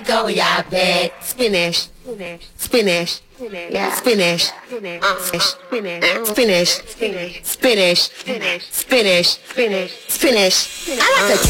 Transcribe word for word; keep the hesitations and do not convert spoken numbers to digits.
go, yeah, bad. Spanish, Spanish, yeah, Spanish, Spanish, Spanish, Spanish, Spanish, Spanish, Spanish, Spanish. I like to